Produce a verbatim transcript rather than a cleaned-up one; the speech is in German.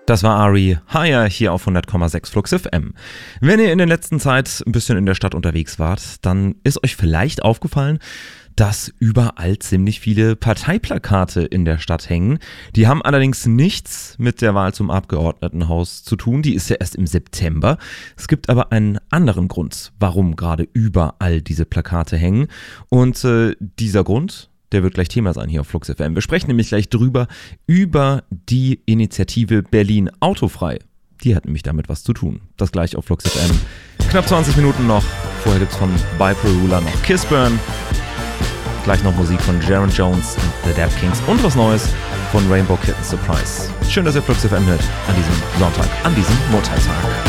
Das war Ari Higher hier auf hundert Komma sechs Flux F M. Wenn ihr in der letzten Zeit ein bisschen in der Stadt unterwegs wart, dann ist euch vielleicht aufgefallen, dass überall ziemlich viele Parteiplakate in der Stadt hängen. Die haben allerdings nichts mit der Wahl zum Abgeordnetenhaus zu tun. Die ist ja erst im September. Es gibt aber einen anderen Grund, warum gerade überall diese Plakate hängen. Und äh, dieser Grund, der wird gleich Thema sein hier auf Flux F M. Wir sprechen nämlich gleich drüber, über die Initiative Berlin Autofrei. Die hat nämlich damit was zu tun. Das gleich auf Flux F M. Knapp zwanzig Minuten noch. Vorher gibt's von Bipolar noch Kissburn. Gleich noch Musik von Jaron Jones und The Dap Kings und was Neues von Rainbow Kitten Surprise. Schön, dass ihr Flux F M hört an diesem Sonntag, an diesem Muttertag.